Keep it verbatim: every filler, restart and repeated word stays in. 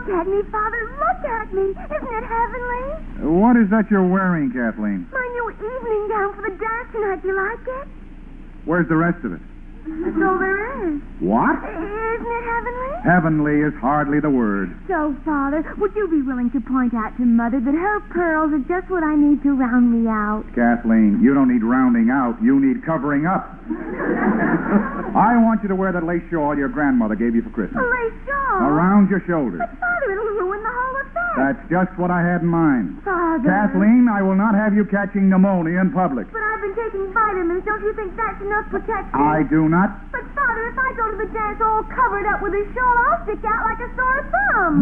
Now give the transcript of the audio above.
Look at me, Father. Look at me. Isn't it heavenly? What is that you're wearing, Kathleen? My new evening gown for the dance tonight. Do you like it? Where's the rest of it? That's all there is. What? Isn't it heavenly? Heavenly is hardly the word. So, Father, would you be willing to point out to Mother that her pearls are just what I need to round me out? Kathleen, you don't need rounding out. You need covering up. I want you to wear that lace shawl your grandmother gave you for Christmas. A lace shawl? Around your shoulders. But, Father, it'll ruin the whole effect. That's just what I had in mind. Father. Kathleen, I will not have you catching pneumonia in public. But I've been taking vitamins. Don't you think that's enough protection? I do not. But, Father, if I go to the dance all covered up with a shawl, I'll stick out like a sore thumb.